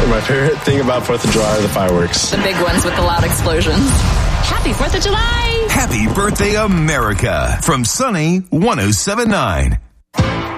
My favorite thing about 4th of July are the fireworks. The big ones with the loud explosions. Happy 4th of July! Happy birthday, America, from Sunny 107.9.